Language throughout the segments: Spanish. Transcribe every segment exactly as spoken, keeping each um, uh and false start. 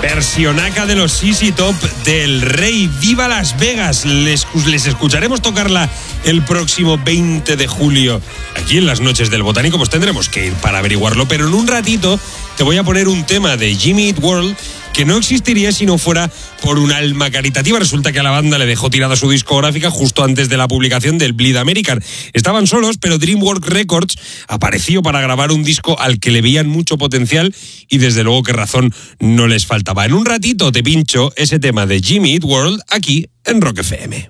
Versionaca de los Z Z Top del Rey. ¡Viva Las Vegas! Les, les escucharemos tocarla el próximo veinte de julio. Aquí en las noches del Botánico pues tendremos que ir para averiguarlo, pero en un ratito te voy a poner un tema de Jimmy Eat World que no existiría si no fuera por un alma caritativa. Resulta que a la banda le dejó tirada su discográfica justo antes de la publicación del Bleed American. Estaban solos, pero DreamWorks Records apareció para grabar un disco al que le veían mucho potencial y desde luego que razón no les faltaba. En un ratito te pincho ese tema de Jimmy Eat World aquí en Rock F M.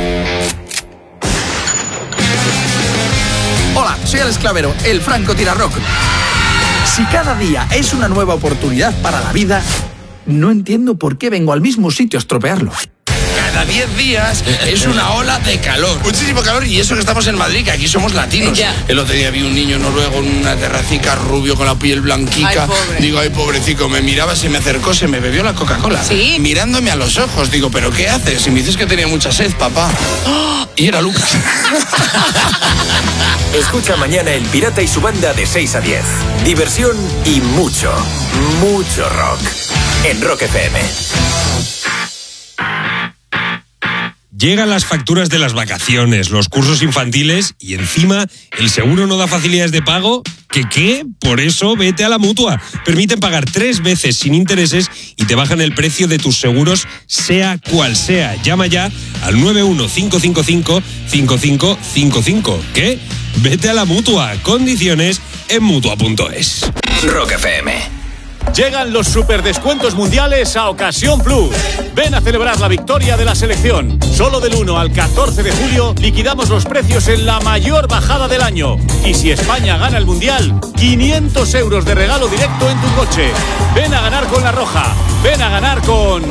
Hola, soy Alex Clavero, el Franco Tirarrock. Si cada día es una nueva oportunidad para la vida, no entiendo por qué vengo al mismo sitio a estropearlo. Cada diez días es una ola de calor. Muchísimo calor, y eso que estamos en Madrid, que aquí somos latinos. Ya. El otro día vi un niño noruego en una terracica, rubio, con la piel blanquica. Ay, pobre. Digo, ay, pobrecito, me miraba, se me acercó, se me bebió la Coca-Cola. ¿Sí? Mirándome a los ojos. Digo, ¿pero qué haces? Y me dices que tenía mucha sed, papá. ¡Oh! Y era Lucas. Escucha mañana El Pirata y su banda de seis a diez. Diversión y mucho, mucho rock. En Rock F M. Llegan las facturas de las vacaciones, los cursos infantiles y encima el seguro no da facilidades de pago. ¿Qué qué? Por eso vete a la Mutua. Permiten pagar tres veces sin intereses y te bajan el precio de tus seguros sea cual sea. Llama ya al nueve uno cinco cinco cinco cinco cinco cinco cinco. ¿Qué? Vete a la Mutua. Condiciones en mutua punto es. Rock F M. Llegan los superdescuentos mundiales a Ocasión Plus. Ven a celebrar la victoria de la selección. Solo del uno al catorce de julio liquidamos los precios en la mayor bajada del año. Y si España gana el mundial, quinientos euros de regalo directo en tu coche. Ven a ganar con La Roja. Ven a ganar con...